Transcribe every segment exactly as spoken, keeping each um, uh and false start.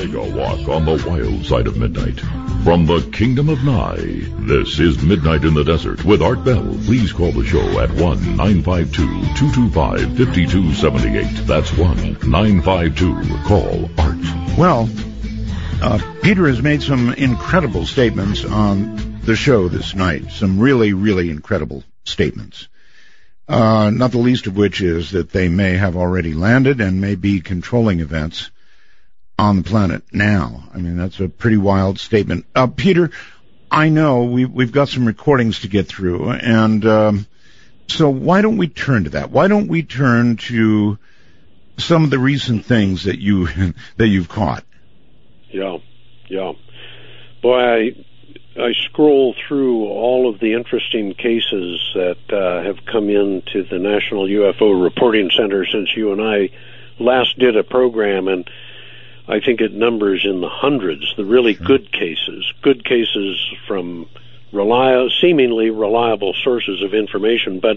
Take a walk on the wild side of midnight. From the Kingdom of Nye, this is Midnight in the Desert with Art Bell. Please call the show at one nine five two, two two five, five two seven eight. That's one nine five two. Call Art. Well, uh, Peter has made some incredible statements on the show this night. Some really, really incredible statements. Uh, not the least of which is that they may have already landed and may be controlling events on the planet now. I mean, that's a pretty wild statement. Uh, Peter, I know we, we've got some recordings to get through, and um, so why don't we turn to that? Why don't we turn to some of the recent things that you that you've caught? Yeah, yeah. Boy, I I scroll through all of the interesting cases that uh, have come into the National U F O Reporting Center since you and I last did a program, and I think it numbers in the hundreds, the really sure. good cases, good cases from reliable, seemingly reliable sources of information. But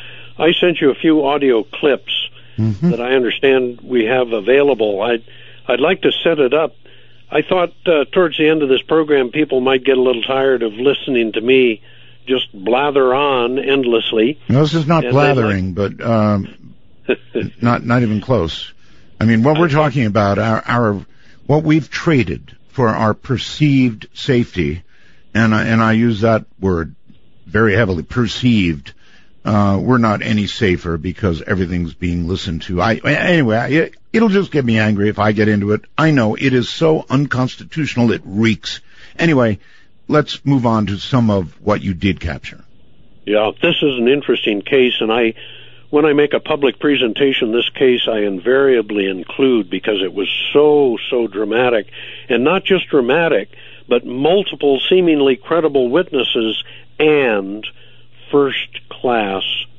I sent you a few audio clips mm-hmm. that I understand we have available. I'd, I'd like to set it up. I thought uh, towards the end of this program, people might get a little tired of listening to me just blather on endlessly. No, this is not and blathering, like... but um, not not even close. I mean, what we're talking about, our, our what we've traded for our perceived safety, and I, and I use that word very heavily, perceived. Uh, we're not any safer because everything's being listened to. I anyway, it, it'll just get me angry if I get into it. I know it is so unconstitutional it reeks. Anyway, let's move on to some of what you did capture. Yeah, this is an interesting case, and I. When I make a public presentation, this case I invariably include because it was so, so dramatic. And not just dramatic, but multiple seemingly credible witnesses and first-class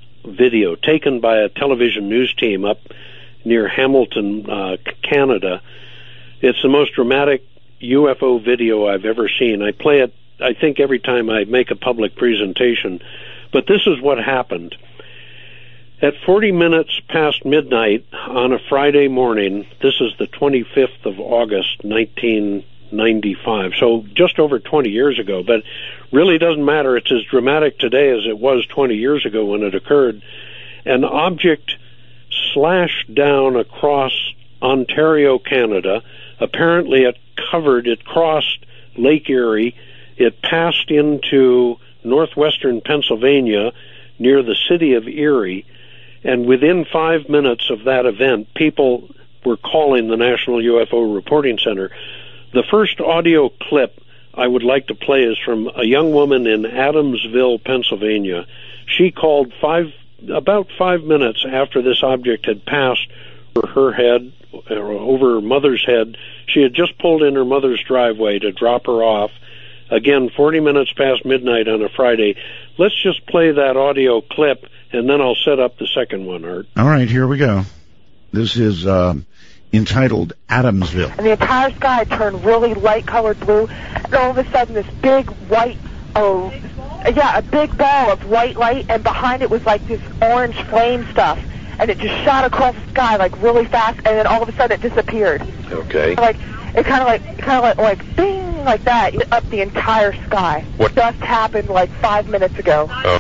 video taken by a television news team up near Hamilton, uh, Canada. It's the most dramatic U F O video I've ever seen. I play it, I think, every time I make a public presentation. But this is what happened. At forty minutes past midnight on a Friday morning, this is the twenty-fifth of August, nineteen ninety-five, so just over twenty years ago, but really doesn't matter. It's as dramatic today as it was twenty years ago when it occurred. An object slashed down across Ontario, Canada. Apparently it covered, it crossed Lake Erie. It passed into northwestern Pennsylvania near the city of Erie. And within five minutes of that event, people were calling the National U F O Reporting Center. The first audio clip I would like to play is from a young woman in Adamsville, Pennsylvania. She called five, about five minutes after this object had passed over her head, or over her mother's head. She had just pulled in her mother's driveway to drop her off. Again, forty minutes past midnight on a Friday. Let's just play that audio clip, and then I'll set up the second one, Art. All right, here we go. This is uh, entitled Adamsville. And the entire sky turned really light-colored blue, and all of a sudden this big white, oh, yeah, a big ball of white light, and behind it was like this orange flame stuff, and it just shot across the sky like really fast, and then all of a sudden it disappeared. Okay. Like it kind of like, kind of like, like bing, like that, up the entire sky. What just happened like five minutes ago? Oh.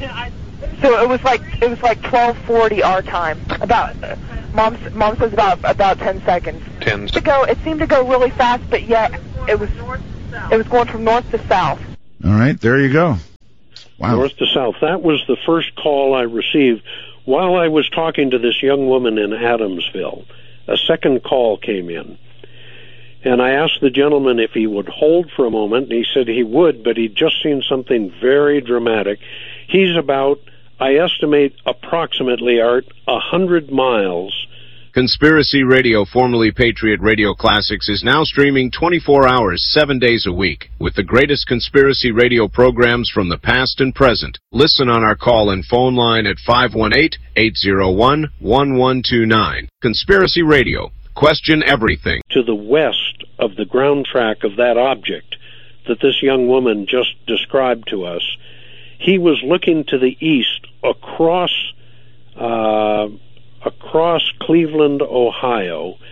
So it was like it was like twelve forty our time. About mom mom says about about ten seconds. Ten. To go, it seemed to go really fast, but yet it was it was going from north to south. All right, there you go. Wow. North to south. That was the first call I received while I was talking to this young woman in Adamsville. A second call came in. And I asked the gentleman if he would hold for a moment, and he said he would, but he'd just seen something very dramatic. He's about, I estimate, approximately, Art, a hundred miles. Conspiracy Radio, formerly Patriot Radio Classics, is now streaming twenty-four hours, seven days a week, with the greatest conspiracy radio programs from the past and present. Listen on our call and phone line at five one eight, eight zero one, one one two nine. Conspiracy Radio. Question everything. To the west of the ground track of that object that this young woman just described to us, he was looking to the east across uh, across Cleveland, Ohio,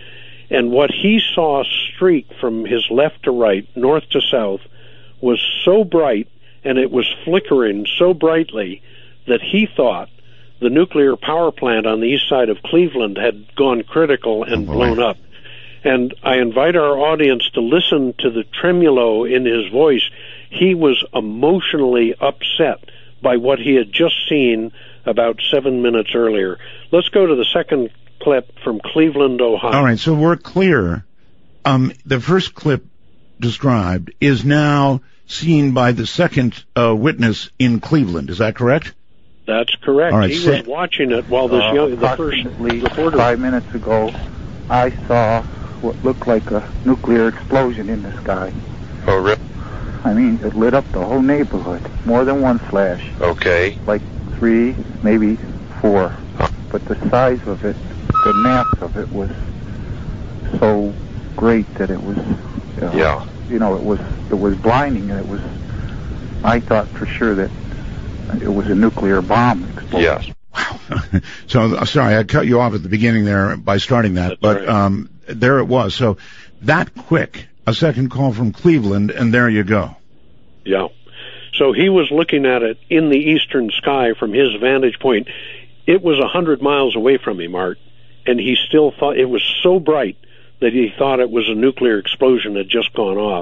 And what he saw streak from his left to right, north to south, was so bright, and it was flickering so brightly that he thought the nuclear power plant on the east side of Cleveland had gone critical and oh, blown up. And I invite our audience to listen to the tremulo in his voice. He was emotionally upset by what he had just seen about seven minutes earlier. Let's go to the second clip from Cleveland, Ohio. All right, so we're clear. Um, the first clip described is now seen by the second uh, witness in Cleveland. Is that correct? That's correct. All right, he say- was watching it while this uh, young, the first approximately reporter. Five minutes ago, I saw what looked like a nuclear explosion in the sky. Oh, really? I mean, it lit up the whole neighborhood. More than one flash. Okay. Like three, maybe four. But the size of it, the mass of it was so great that it was, uh, Yeah. you know, it was it was blinding, and it was. I thought for sure that it was a nuclear bomb explosion. Yes. Wow. So, uh, sorry, I cut you off at the beginning there by starting that, That's but right. um, there it was. So that quick, a second call from Cleveland, and there you go. Yeah. So he was looking at it in the eastern sky from his vantage point. It was a hundred miles away from him, Art, and he still thought it was so bright that he thought it was a nuclear explosion had just gone off.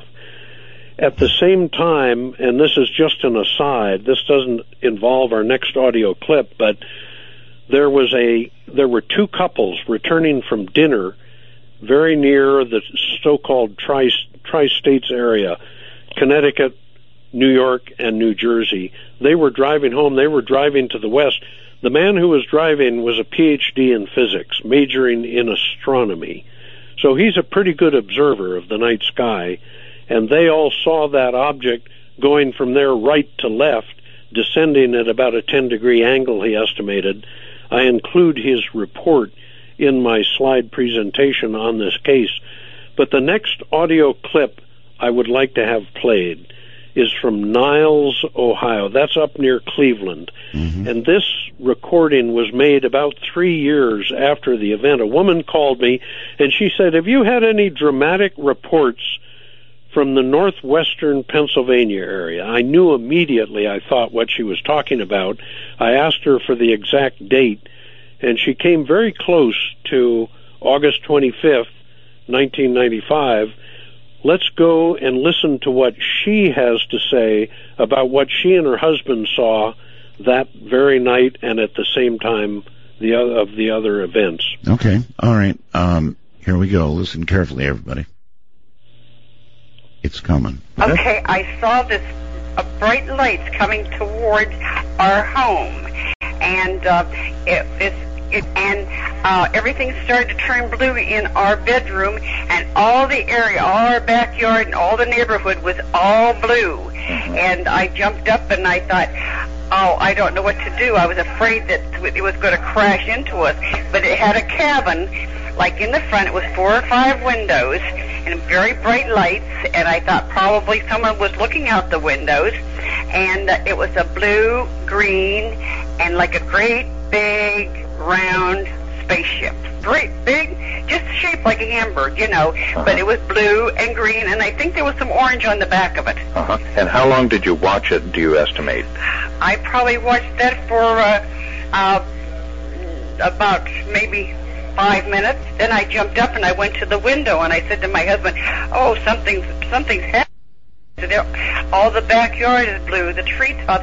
At the same time, and this is just an aside, this doesn't involve our next audio clip, but there was a there were two couples returning from dinner very near the so-called tri tri-states area, Connecticut, New York, and New Jersey. They were driving home. They were driving to the west. The man who was driving was a P H D in physics, majoring in astronomy. So he's a pretty good observer of the night sky, and they all saw that object going from their right to left, descending at about a ten-degree angle, he estimated. I include his report in my slide presentation on this case. But the next audio clip I would like to have played is from Niles, Ohio. That's up near Cleveland. Mm-hmm. And this recording was made about three years after the event. A woman called me, and she said, have you had any dramatic reports from the northwestern Pennsylvania area? I knew immediately, I thought, what she was talking about. I asked her for the exact date, and she came very close to August twenty-fifth, nineteen ninety-five. Let's go and listen to what she has to say about what she and her husband saw that very night and at the same time the other, of the other events. Okay, all right. Um, here we go. Listen carefully, everybody. It's coming. Okay, I saw this uh, bright lights coming towards our home, and uh, it, it's it, and uh, everything started to turn blue in our bedroom, and all the area, all our backyard, and all the neighborhood was all blue. Mm-hmm. And I jumped up and I thought, oh, I don't know what to do. I was afraid that it was going to crash into us, but it had a cabin. Like in the front, it was four or five windows and very bright lights, and I thought probably someone was looking out the windows, and uh, it was a blue, green, and like a great big round spaceship. Great big, just shaped like a hamburger, you know, uh-huh. But it was blue and green, and I think there was some orange on the back of it. Uh-huh. And how long did you watch it, do you estimate? I probably watched that for uh, uh, about maybe five minutes. Then I jumped up and I went to the window and I said to my husband, oh, something's, something's happened. All the backyard is blue. The treetops